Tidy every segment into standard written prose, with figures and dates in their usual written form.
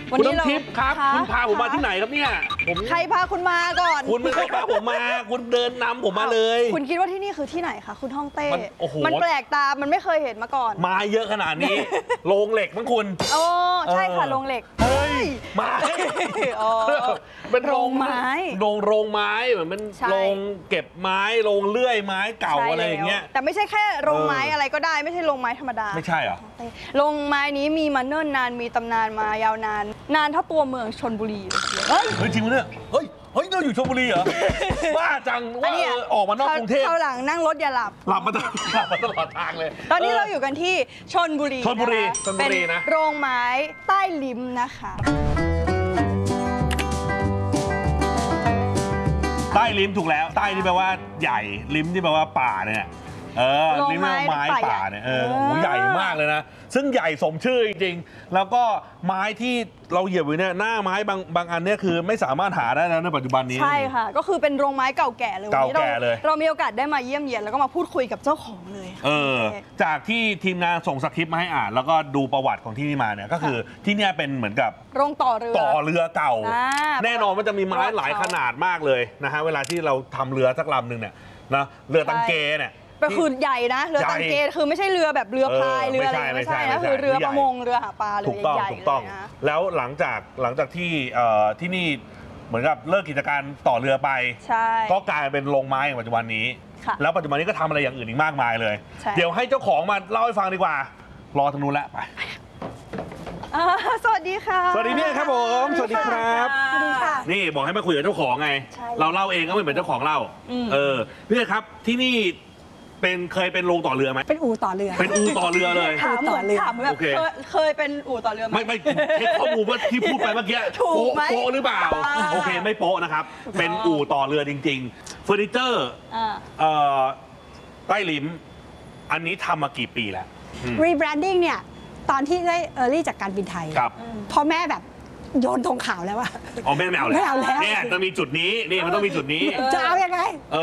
คุณน้ำทิพย์ครับคุณพาผมมาที่ไหนครับเนี่ยใครพาคุณมาก่อนคุณไม่เคยพาผมมาคุณเดินนำผมมาเลยคุณคิดว่าที่นี่คือที่ไหนคะคุณฮ่องเต้มันแปลกตามันไม่เคยเห็นมาก่อนมาเยอะขนาดนี้โรงเหล็กมั้งคุณโอ้ใช่ค่ะโรงเหล็กเฮ้ยไม้เป็นโรงไม้โรงไม้เหมือนเป็นโรงเก็บไม้โรงเลื่อยไม้เก่าอะไรอย่างเงี้ยแต่ไม่ใช่แค่โรงไม้อะไรก็ได้ไม่ใช่โรงไม้ธรรมดาไม่ใช่เหรอโรงไม้นี้มีมาเนิ่นนานมีตำนานมายาวนานเท่าตัวเมืองชลบุรีเฮ้ยจริงไหมเนี่ยเฮ้ยเราอยู่ชลบุรีเหรอบ้าจังว่าออกมานอกกรุงเทพคราวหลังนั่งรถอย่าหลับมาตลอดทางเลยตอนนี้เราอยู่กันที่ชลบุรีนะโรงไม้ใต้ลิ้มนะคะใต้ลิ้มถูกแล้วใต้ที่แปลว่าใหญ่ลิ้มที่แปลว่าป่าเนี่ยลิ้มไม้ป่าเนี่ยใหญ่มากเลยนะซึ่งใหญ่สมชื่อจริงๆแล้วก็ไม้ที่เราเหยียบไว้เนี่ยหน้าไม้บางอันเนี่ยคือไม่สามารถหาได้แล้วในปัจจุบันนี้ใช่ค่ะก็คือเป็นโรงไม้เก่าแก่เลยเรามีโอกาสได้มาเยี่ยมเยียนแล้วก็มาพูดคุยกับเจ้าของเลยจากที่ทีมงานส่งสคริปต์มาให้อ่านแล้วก็ดูประวัติของที่นี่มาเนี่ยก็คือที่นี่เป็นเหมือนกับโรงต่อเรือเก่าแน่นอนมันจะมีไม้หลายขนาดมากเลยนะฮะเวลาที่เราทำเรือสักลำหนึ่งเนี่ยนะเรือตังเกเนี่ยก็คือใหญ่นะเรือตังเกคือไม่ใช่เรือแบบเรือพายเรืออะไรไม่ใช่นะคือเรือประมงเรือหาปลาเลยใหญ่เลยนะแล้วหลังจากที่นี่เหมือนกับเลิกกิจการต่อเรือไปก็กลายเป็นโรงไม้ในปัจจุบันนี้แล้วปัจจุบันนี้ก็ทำอะไรอย่างอื่นอีกมากมายเลยเดี๋ยวให้เจ้าของมาเล่าให้ฟังดีกว่ารอทางนู้นแล้วไปสวัสดีค่ะสวัสดีพี่ครับผมสวัสดีครับสวัสดีค่ะนี่บอกให้มาคุยกับเจ้าของไงเราเล่าเองก็ไม่เหมือนเจ้าของเล่าพี่ครับที่นี่เคยเป็นโรงต่อเรือไหมเป็นอู่ต่อเรือเป็นอู่ต่อเรือเลยถามแบบเคยเป็นอู่ต่อเรือไหมไม่เช็คข้อมูลว่าที่พูดไปเมื่อกี้โป๊ะหรือเปล่าโอเคไม่โป๊ะนะครับเป็นอู่ต่อเรือจริงๆเฟอร์นิเจอร์ใต้ลิ้มอันนี้ทำมากี่ปีแล้วรีแบรนดิ้งเนี่ยตอนที่ได้เออร์ลี่จากการบินไทยพ่อแม่แบบโยนธงขาวแล้วอะแม่ไม่เอาแล้วเนี่ยจะมีจุดนี้นี่มันต้องมีจุดนี้จะเอายังไง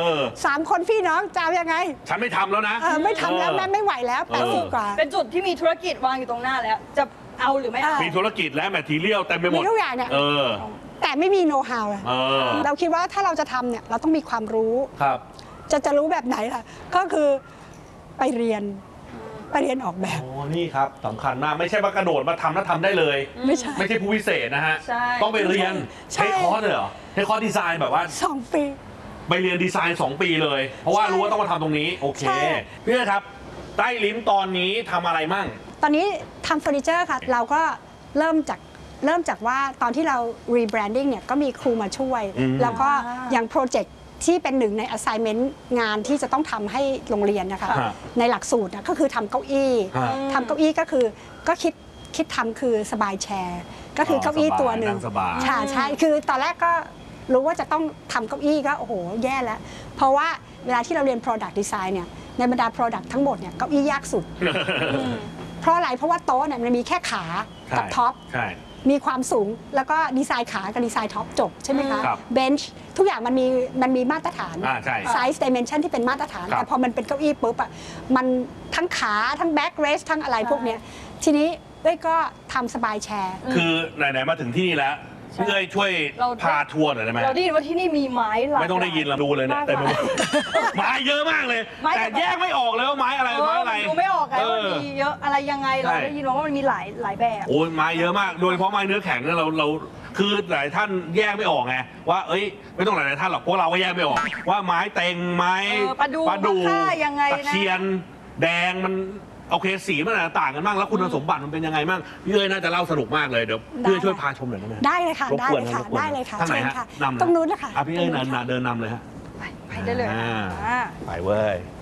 3 คนพี่น้องจะเอายังไงฉันไม่ทำแล้วนะไม่ทำแล้วแม่ไม่ไหวแล้ว80 กว่าเป็นจุดที่มีธุรกิจวางอยู่ตรงหน้าแล้วจะเอาหรือไม่เอามีธุรกิจและแมททีเรียลเต็มไปหมดมีทุกอย่างเนี่ยแต่ไม่มีโน้ตฮาวเราคิดว่าถ้าเราจะทำเนี่ยเราต้องมีความรู้จะรู้แบบไหนล่ะก็คือไปเรียนออกแบบนี่ครับสำคัญมากไม่ใช่ว่ากระโดดมาทำแล้วทำได้เลยไม่ใช่ผู้พิเศษนะฮะต้องไปเรียนเทคคอร์สเลยเหรอเทคคอร์สดีไซน์แบบว่า 2 ปีไปเรียนดีไซน์2 ปีเลยเพราะว่ารู้ว่าต้องมาทำตรงนี้โอเคพี่ครับใต้ลิ้มตอนนี้ทำอะไรมั่งตอนนี้ทำเฟอร์นิเจอร์ค่ะเราก็เริ่มจากว่าตอนที่เรารีแบรนดิ้งเนี่ยก็มีครูมาช่วยแล้วก็อย่างโปรเจกต์ที่เป็นหนึ่งใน assignment งานที่จะต้องทำให้โรงเรียนนะคะในหลักสูตรก็คือทำเก้าอี้ก็คือก็คิดทำคือสบายแชร์ก็คือเก้าอี้ตัวหนึ่งใช่คือตอนแรกก็รู้ว่าจะต้องทำเก้าอี้ก็โอ้โหแย่แล้วเพราะว่าเวลาที่เราเรียน product design เนี่ยในบรรดา product ทั้งหมดเนี่ยเก้าอี้ยากสุดเพราะอะไรเพราะว่าโต๊ะเนี่ยมันมีแค่ขากับท็อปมีความสูงแล้วก็ดีไซน์ขากับดีไซน์ท็อปจบใช่ไหมคะเบนช์ทุกอย่างมันมีมาตรฐานไซส์ดิเมนชันที่เป็นมาตรฐานแต่พอมันเป็นเก้าอี้ปุ๊บอ่ะมันทั้งขาทั้งแบ็กเรสทั้งอะไรพวกเนี้ยทีนี้เอ้ยก็ทำสบายแชร์คือไหนๆมาถึงที่นี่แล้วพี่เอ้ยช่วยพาทัวร์หน่อยได้ไหมเราได้ยินว่าที่นี่มีไม้ไม่ต้องได้ยินเราดูเลยเนี่ยแต่ไม้เยอะมากเลยแต่แยกไม่ออกเลยว่าไม้อะไรดูไม่ออกไงว่ามีเยอะอะไรยังไงเราได้ยินว่ามันมีหลายแบบโอ้ยไม้เยอะมากโดยเฉพาะไม้เนื้อแข็งเนี่ยเราคือหลายท่านแยกไม่ออกไงว่าเอ้ยไม่ต้องหลายท่านหรอกพวกเราก็แยกไม่ออกว่าไม้เต็งไม้ประดู่ตะเคียนแดงมันโอเคสีมันต่างกันบ้างแล้วคุณสมบัติมันเป็นยังไงบ้างพี่เอ้ยน่าจะเล่าสนุกมากเลยเดี๋ยวพี่เอ้ยช่วยพาชมหน่อยได้ไหมได้เลยค่ะได้เลยค่ะทางไหนฮะตรงนู้นนะคะพี่เอ้ยเดินนำเลยฮะไปได้เลยไปเว้ย